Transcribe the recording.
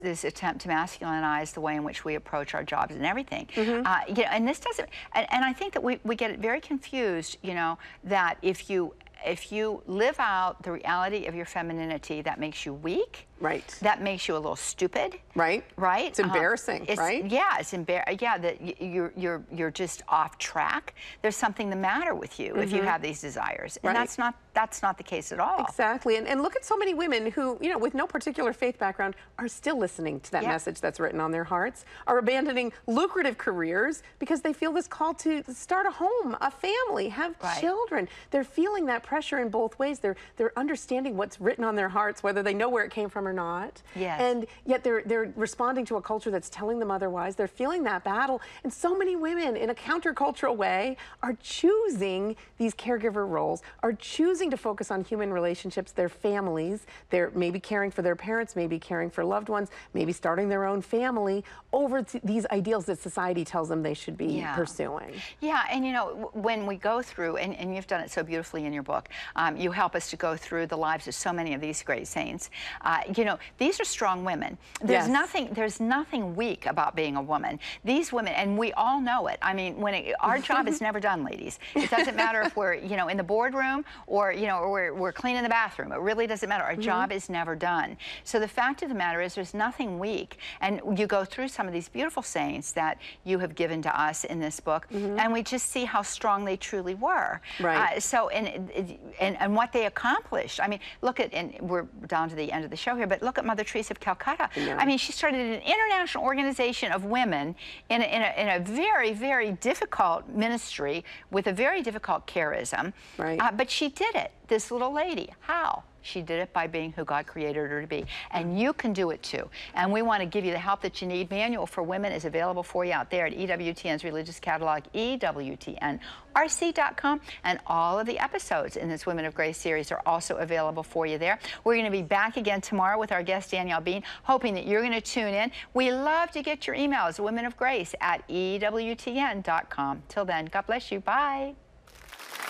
this attempt to masculinize the way in which we approach our jobs and everything. Mm-hmm. And this doesn't, and I think that we get it very confused, that if you live out the reality of your femininity, that makes you weak. Right. That makes you a little stupid. Right. Right. It's embarrassing, right? Yeah, it's yeah, that you're just off track. There's something the matter with you if you have these desires, and that's not the case at all. Exactly. And look at so many women who, with no particular faith background, are still listening to that message that's written on their hearts, are abandoning lucrative careers because they feel this call to start a home, a family, have children. They're feeling that pressure in both ways. They're understanding what's written on their hearts, whether they know where it came from or not. Yes. And yet they're responding to a culture that's telling them otherwise. They're feeling that battle. And so many women, in a countercultural way, are choosing these caregiver roles, are choosing to focus on human relationships, their families. They're maybe caring for their parents, maybe caring for loved ones, maybe starting their own family over these ideals that society tells them they should be pursuing. Yeah, and when we go through, and you've done it so beautifully in your book, you help us to go through the lives of so many of these great saints. These are strong women. There's nothing weak about being a woman. These women, and we all know it. I mean, our job is never done, ladies. It doesn't matter if we're, in the boardroom or, or we're cleaning the bathroom. It really doesn't matter. Our job is never done. So the fact of the matter is there's nothing weak. And you go through some of these beautiful saints that you have given to us in this book, and we just see how strong they truly were. Right. And what they accomplished. I mean, look at, and we're down to the end of the show here, but look at Mother Teresa of Calcutta. I mean, she started an international organization of women in a very, very difficult ministry with a very difficult charism. Right. But she did it, this little lady. How? She did it by being who God created her to be. And you can do it too. And we want to give you the help that you need. Manual for Women is available for you out there at EWTN's religious catalog, EWTNRC.com. And all of the episodes in this Women of Grace series are also available for you there. We're going to be back again tomorrow with our guest, Danielle Bean, hoping that you're going to tune in. We love to get your emails, womenofgrace@EWTN.com. Till then, God bless you. Bye.